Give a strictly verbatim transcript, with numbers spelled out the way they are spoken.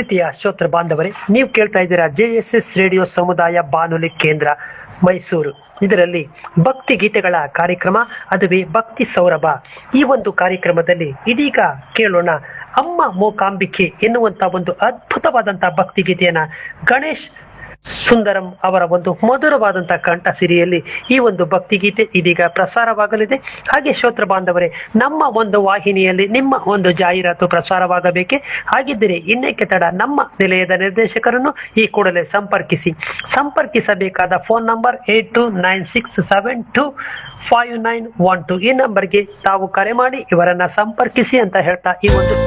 ಪ್ರೀತಿಯ ಶ್ರೋತೃ ಬಾಂಧವರೇ, ನೀವು ಕೇಳ್ತಾ ಇದ್ದೀರಾ ಜೆ ಎಸ್ ಎಸ್ ರೇಡಿಯೋ ಸಮುದಾಯ ಬಾನುಲಿ ಕೇಂದ್ರ ಮೈಸೂರು. ಇದರಲ್ಲಿ ಭಕ್ತಿ ಗೀತೆಗಳ ಕಾರ್ಯಕ್ರಮ, ಅದುವೇ ಭಕ್ತಿ ಸೌರಭ. ಈ ಒಂದು ಕಾರ್ಯಕ್ರಮದಲ್ಲಿ ಇದೀಗ ಕೇಳೋಣ ಅಮ್ಮ ಮೂಕಾಂಬಿಕೆ ಎನ್ನುವಂತ ಒಂದು ಅದ್ಭುತವಾದಂತಹ ಭಕ್ತಿ ಗೀತೆಯನ್ನ ಗಣೇಶ್ ಸುಂದರಂ ಅವರ ಒಂದು ಮಧುರವಾದಂತಹ ಕಂಠ ಸಿರಿಯಲ್ಲಿ ಈ ಒಂದು ಭಕ್ತಿ ಗೀತೆ ಇದೀಗ ಪ್ರಸಾರವಾಗಲಿದೆ. ಹಾಗೆ ಶ್ರೋತೃ ಬಾಂಧವರೇ, ನಮ್ಮ ಒಂದು ವಾಹಿನಿಯಲ್ಲಿ ನಿಮ್ಮ ಒಂದು ಜಾಹೀರಾತು ಪ್ರಸಾರವಾಗಬೇಕೆ? ಹಾಗಿದ್ದರೆ ಇನ್ನೇಕೆ ತಡ, ನಮ್ಮ ನಿಲಯದ ನಿರ್ದೇಶಕರನ್ನು ಈ ಕೂಡಲೇ ಸಂಪರ್ಕಿಸಿ. ಸಂಪರ್ಕಿಸಬೇಕಾದ phone number eight to nine six seven to five nine one to. ಈ ನಂಬರ್ಗೆ ತಾವು ಕರೆ ಮಾಡಿ ಇವರನ್ನ ಸಂಪರ್ಕಿಸಿ ಅಂತ ಹೇಳ್ತಾ ಈ ಒಂದು